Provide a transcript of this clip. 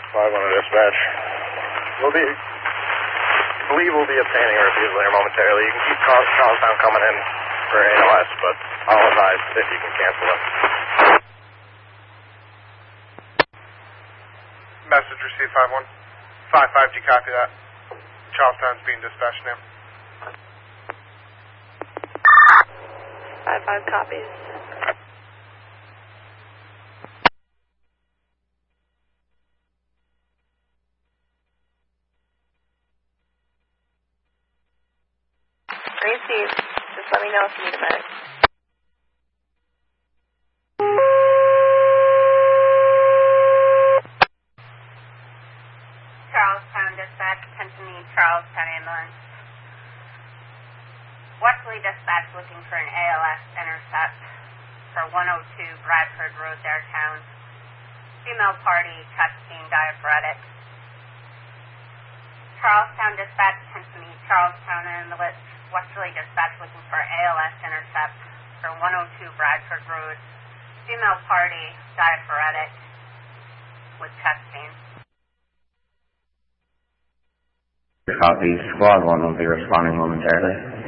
500 dispatch. I believe we'll be obtaining a refusal here momentarily. You can keep Charlestown coming in for ALS, but I'll advise if you can cancel it. Message received 5-1. 5-5, do you copy that? Charlestown's being dispatched now. 5-5 copies. Received. Just let me know if you need a medic. Charlestown dispatch, attention need Charlestown ambulance. Wesley dispatch looking for an ALS intercept for 102 Bradford Road, Downtown. Female party, chest pain, diaphoretic. Charlestown dispatch, attention need Charlestown ambulance. Westerly dispatch looking for ALS intercept for 102 Bradford Road. Female party, diaphoretic with chest pain. Copy. Squad 1 will be responding momentarily.